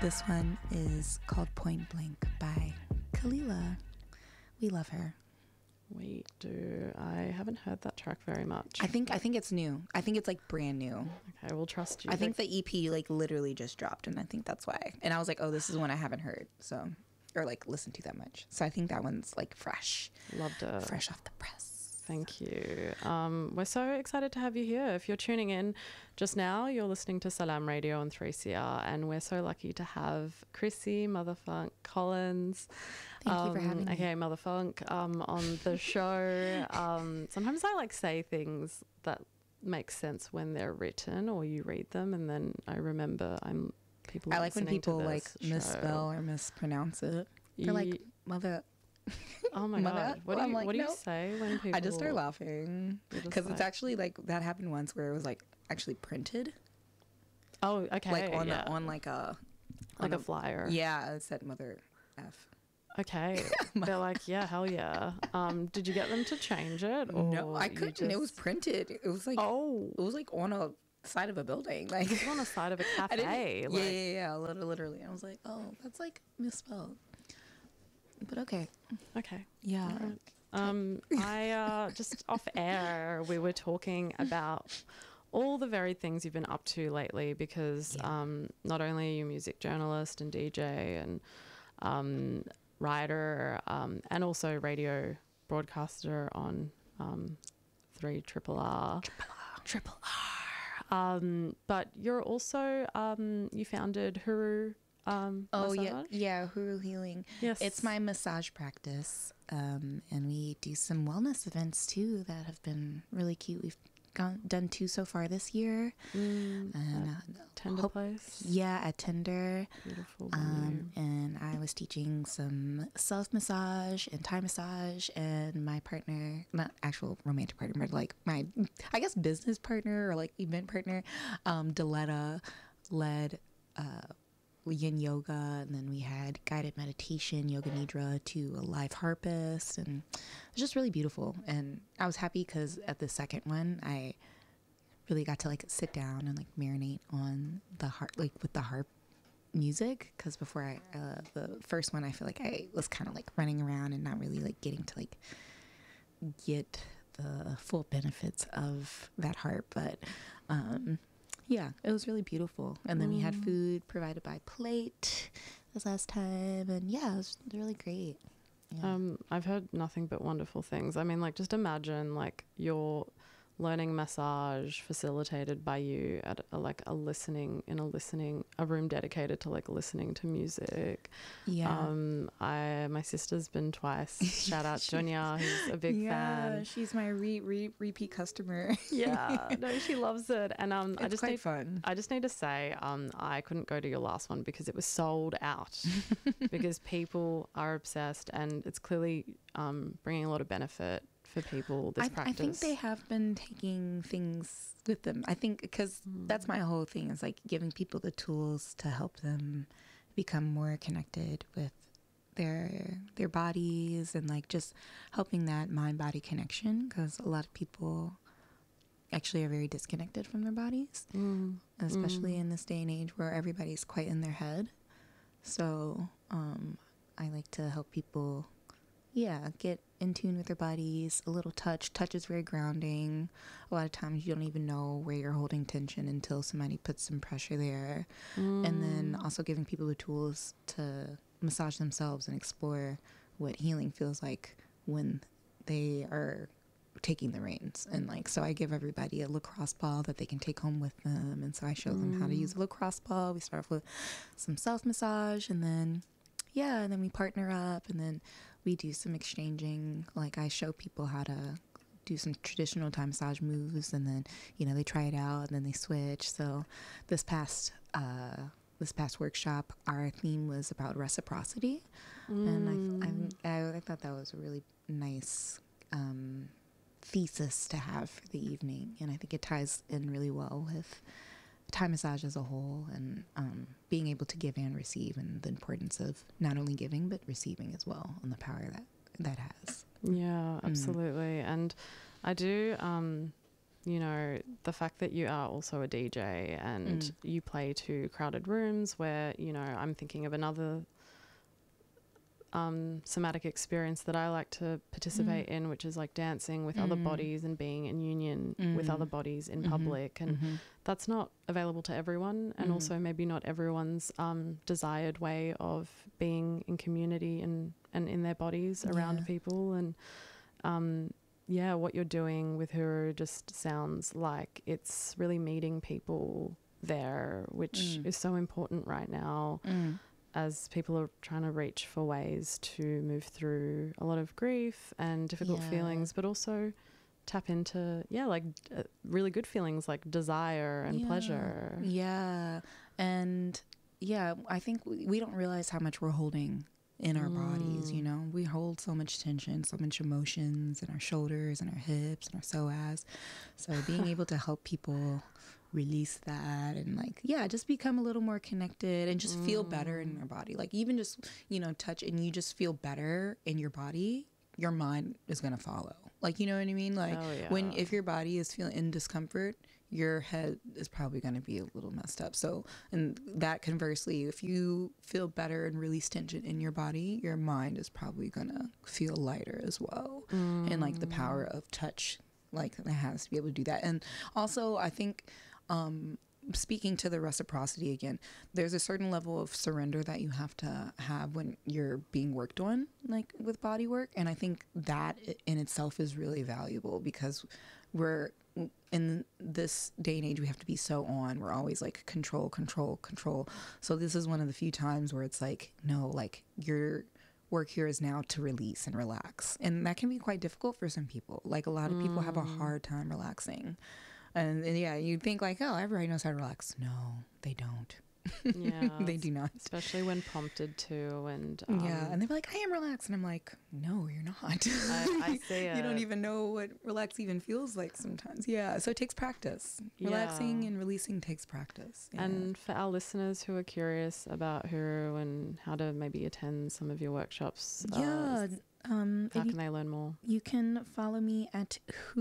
This one is called Point Blank by Kalila. We love her. We do. I haven't heard that track very much. I think it's new. I think it's like brand new. Okay, we'll trust you. I think the EP like literally just dropped, and I think that's why. And I was like, oh, this is one I haven't heard, so or like listened to that much. So I think that one's like fresh. Loved it. Fresh off the press. Thank you. We're so excited to have you here. If you're tuning in just now, you're listening to Salam Radio on 3CR, and we're so lucky to have Chrissy Motherfunk Collins. Thank you for having me. Okay, Motherfunk, on the show. Sometimes I like say things that make sense when they're written or you read them, and then I remember people. I like when people like show. misspell or mispronounce it. They're like mother. Oh my god! What do you say when people? I just start laughing because it's actually like that happened once where it was like actually printed. Oh, okay. Like on like a flyer. Yeah, it said mother F. Okay. They're like, yeah, hell yeah. Did you get them to change it? Or no, I couldn't. It was printed. It was like it was like on a side of a building, like it was on the side of a cafe. Yeah, literally. I was like, oh, that's like misspelled. But okay. Yeah. Right. I just off air we were talking about all the varied things you've been up to lately because not only are you a music journalist and DJ and writer and also radio broadcaster on 3RRR. Triple R. But you're also you founded Huru massage? yeah, Huru Healing. Yes, it's my massage practice, and we do some wellness events too that have been really cute. We've done 2 so far this year, and Tender Place. Yeah, at Tender. Beautiful. And I was teaching some self massage and Thai massage, and my partner, not actual romantic partner, but like my, I guess, business partner or like event partner, Deletta led yin yoga, and then we had guided meditation, yoga nidra, to a live harpist, and it was just really beautiful. And I was happy because at the second one I really got to like sit down and like marinate on the harp, like with the harp music, because before the first one I feel like I was kind of like running around and not really like getting to like get the full benefits of that harp. But yeah, it was really beautiful. And then we had food provided by Plate this last time. And yeah, it was really great. Yeah. I've heard nothing but wonderful things. I mean, like, just imagine, like, you're learning massage facilitated by you at a room dedicated to like listening to music. My sister's been twice. Shout out Junya, who's a big fan. She's my repeat customer. Yeah, no, she loves it. And it's quite fun. I just need to say I couldn't go to your last one because it was sold out because people are obsessed, and it's clearly bringing a lot of benefit for people, this practice. I think they have been taking things with them. I think because that's my whole thing, is like giving people the tools to help them become more connected with their bodies, and like just helping that mind-body connection, because a lot of people actually are very disconnected from their bodies, especially in this day and age where everybody's quite in their head. So I like to help people get in tune with their bodies. A little touch is very grounding. A lot of times you don't even know where you're holding tension until somebody puts some pressure there. And then also giving people the tools to massage themselves and explore what healing feels like when they are taking the reins. And like, so I give everybody a lacrosse ball that they can take home with them, and so I show them how to use a lacrosse ball. We start off with some self massage, and then we partner up, and then we do some exchanging. Like, I show people how to do some traditional Thai massage moves, and then, they try it out, and then they switch. So this past workshop, our theme was about reciprocity. And I thought that was a really nice thesis to have for the evening. And I think it ties in really well with Thai massage as a whole, and being able to give and receive, and the importance of not only giving but receiving as well, and the power that has. Yeah, absolutely. And I do you know, the fact that you are also a DJ and you play to crowded rooms where, you know, I'm thinking of another somatic experience that I like to participate in, which is like dancing with other bodies and being in union with other bodies in public. And that's not available to everyone, and also maybe not everyone's desired way of being in community and in their bodies around people. And yeah, what you're doing with Huru just sounds like it's really meeting people there, which is so important right now. As people are trying to reach for ways to move through a lot of grief and difficult feelings, but also tap into, like really good feelings like desire and pleasure. Yeah. And I think we don't realize how much we're holding in our bodies, you know. We hold so much tension, so much emotions in our shoulders and our hips and our psoas. So being able to help people release that and like just become a little more connected and just feel better in their body, like even just, you know, touch and you just feel better in your body, your mind is gonna follow, like, you know what I mean, like if your body is feeling in discomfort, your head is probably going to be a little messed up. So, and that conversely, if you feel better and release tension in your body, your mind is probably going to feel lighter as well. And like the power of touch, like it has to be able to do that. And also I think speaking to the reciprocity again, there's a certain level of surrender that you have to have when you're being worked on, like with body work. And I think that in itself is really valuable, because we're in this day and age, we have to be so on. We're always like control, control, control. So this is one of the few times where it's like, no, like your work here is now to release and relax. And that can be quite difficult for some people. Like a lot of people have a hard time relaxing. And you think like, oh, everybody knows how to relax. No, they don't. Yeah, they do not. Especially when prompted to. And and they're like, I am relaxed. And I'm like, no, you're not. I see it. You don't even know what relax even feels like sometimes. Yeah, so it takes practice. Relaxing and releasing takes practice. Yeah. And for our listeners who are curious about Huru and how to maybe attend some of your workshops, how can they learn more? You can follow me at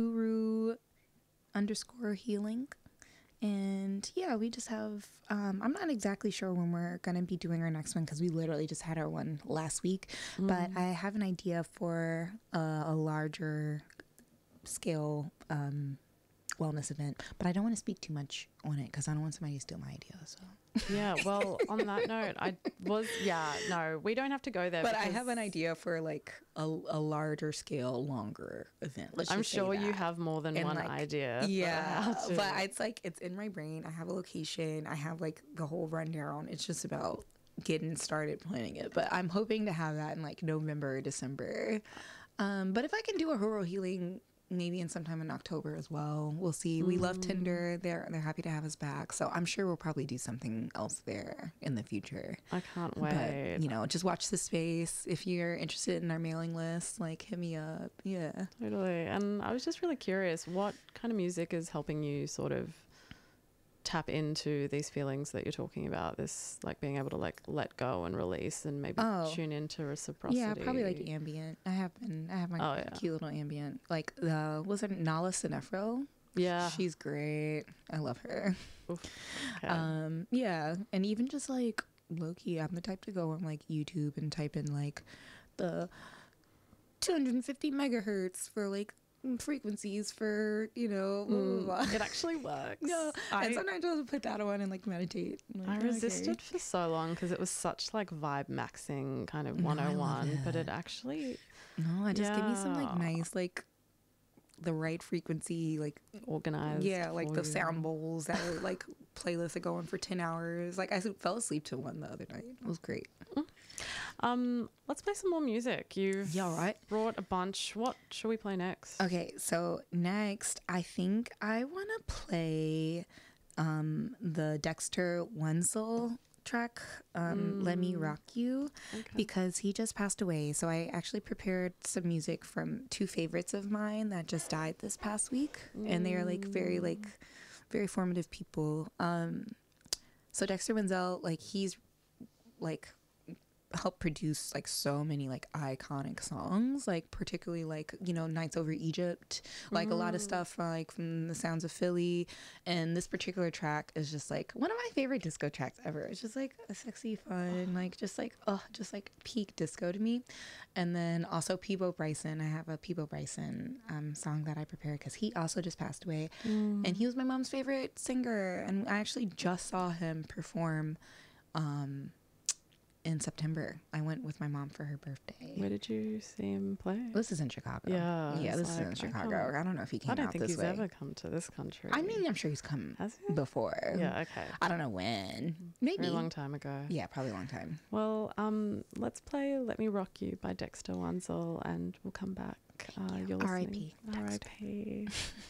Huru_healing. And we just have I'm not exactly sure when we're gonna be doing our next one, because we literally just had our one last week, but I have an idea for a larger scale wellness event, but I don't want to speak too much on it because I don't want somebody to steal my idea. So well, on that note, we don't have to go there, but I have an idea for like a larger scale, longer event. I'm sure you have more than one idea. But it's in my brain. I have a location, I have like the whole rundown. It's just about getting started planning it, but I'm hoping to have that in like November or December. But if I can do a Huru healing maybe in sometime in October as well, we'll see. We love Tinder. They're happy to have us back, so I'm sure we'll probably do something else there in the future. I can't wait. But, just watch the space. If you're interested in our mailing list, like, hit me up. Yeah, totally. And I was just really curious, what kind of music is helping you sort of tap into these feelings that you're talking about, this like being able to like let go and release and maybe tune into reciprocity? Yeah, probably like ambient. I have my cute little ambient, like was it Nala Sinefro? Yeah, she's great. I love her. Oof. Okay. And even just like low-key, I'm the type to go on like YouTube and type in like the 250 megahertz for like frequencies for blah, blah, blah. It actually works. And sometimes I'll put that on and like meditate. I resisted for so long because it was such like vibe maxing kind of 101, but it actually give me some like nice like the right frequency, like organized. Yeah, like the sound bowls that are like playlists that go on for 10 hours. Like I fell asleep to one the other night. It was great. Let's play some more music. You've brought a bunch. What should we play next? Okay, so next I think I want to play the Dexter Wenzel track, Let Me Rock You, because he just passed away. So I actually prepared some music from two favorites of mine that just died this past week, and they are like very formative people. So Dexter Wenzel, like he's like helped produce like so many like iconic songs, like particularly like, you know, Nights Over Egypt, like a lot of stuff like from the Sounds of Philly. And this particular track is just like one of my favorite disco tracks ever. It's just like a sexy, fun, like just like peak disco to me. And then also Peebo Bryson. I have a Peebo Bryson song that I prepared because he also just passed away. And he was my mom's favorite singer. And I actually just saw him perform in September. I went with my mom for her birthday. Where did you see him play? This is in Chicago. Yeah, This is in Chicago. I don't know if he came out this way. I don't think he's ever come to this country. I mean, I'm sure he's come Has he? before. Yeah, okay. I don't know when. Maybe. A long time ago. Yeah, probably a long time. Well, let's play Let Me Rock You by Dexter Wansel, and we'll come back. You're listening. R.I.P. R.I.P.